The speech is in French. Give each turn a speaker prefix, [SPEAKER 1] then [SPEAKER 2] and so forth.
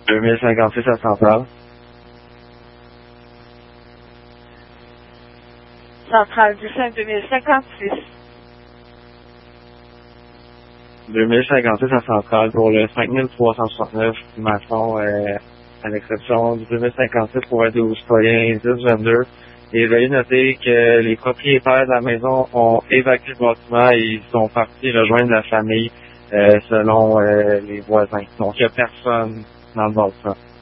[SPEAKER 1] 2056 à Centrale.
[SPEAKER 2] Centrale du 5 2056.
[SPEAKER 1] 2056 à Centrale pour le 5369, maçon, à l'exception du 2056 pour un 12 citoyen 1022. Et veuillez noter que les propriétaires de la maison ont évacué le bâtiment et ils sont partis rejoindre la famille selon les voisins. Donc il n'y a personne dans le bâtiment.